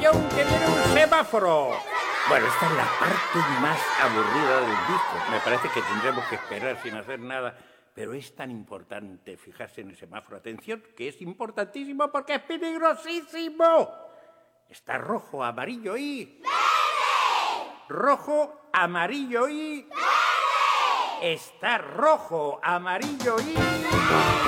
atención, que viene un semáforo. Bueno, esta es la parte más aburrida del disco. Me parece que tendremos que esperar sin hacer nada. Pero es tan importante fijarse en el semáforo. Atención, que es importantísimo porque es peligrosísimo. Está rojo, amarillo y... ¡verde! Rojo, amarillo y... ¡verde! Está rojo, amarillo y...